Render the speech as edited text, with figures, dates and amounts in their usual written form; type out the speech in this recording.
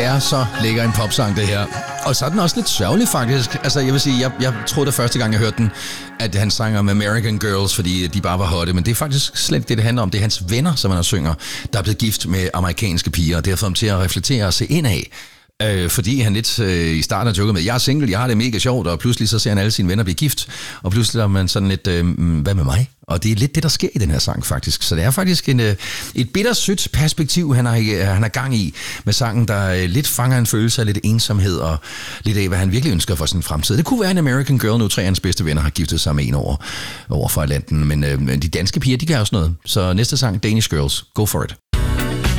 er så lækker en popsang, det her. Og så er den også lidt sørgelig, faktisk. Altså, jeg vil sige, jeg troede det første gang, jeg hørte den, at han sang om American Girls, fordi de bare var hotte. Men det er faktisk slet det handler om. Det er hans venner, som han synger, der er blevet gift med amerikanske piger. Og det har fået ham til at reflektere og se indad. Fordi han lidt i starten har joket med, jeg er single, jeg har det mega sjovt, og pludselig så ser han alle sine venner blive gift, og pludselig er man sådan lidt, hvad med mig? Og det er lidt det, der sker i den her sang, faktisk. Så det er faktisk et bittersødt perspektiv, han har gang i med sangen, der lidt fanger en følelse af lidt ensomhed, og lidt af, hvad han virkelig ønsker for sin fremtid. Det kunne være en American Girl, nu 3 af hans bedste venner har giftet sig med en over for Atlanten, men de danske piger, de gør også noget. Så næste sang, Danish Girls, go for it.